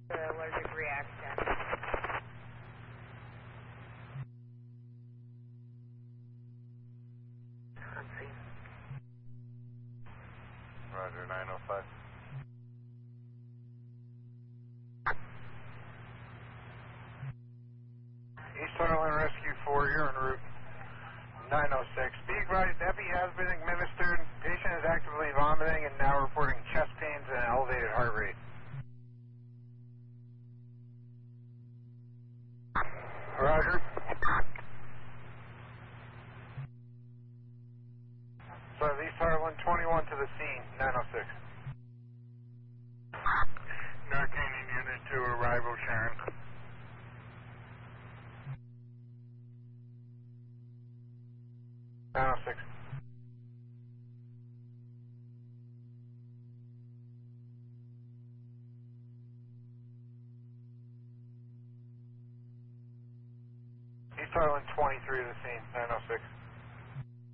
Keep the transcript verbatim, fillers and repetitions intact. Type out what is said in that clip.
Allergic reaction. Let's see. Roger, nine oh five. East Harlan Rescue four, you're en route. nine oh six. Be advised, epi has been administered. Patient is actively vomiting and now reporting chest pains and elevated heart rate. Roger. So East Harlan twenty-one to the scene, nine oh six. Narcanine unit to arrival, Sharon. nine oh six. East Harlan twenty-three to the scene, nine oh six.